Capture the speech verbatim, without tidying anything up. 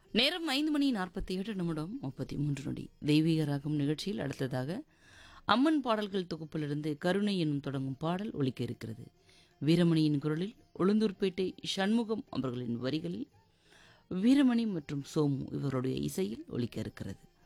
நேரம் ஐந்து மணி நாற்பத்தி எட்டு நிமிடம் முப்பத்தி மூன்று நொடி. தெய்வீக ராகம் நிகழ்ச்சியில் அடுத்ததாக அம்மன் பாடல்கள் தொகுப்பிலிருந்து கருணை என்னும் தொடங்கும் பாடல் ஒலிக்க இருக்கிறது. வீரமணியின் குரலில் உளுந்தூர்பேட்டை சண்முகம் அவர்களின் வரிகளில் வீரமணி மற்றும் சோமு இவருடைய இசையில் ஒலிக்க இருக்கிறது.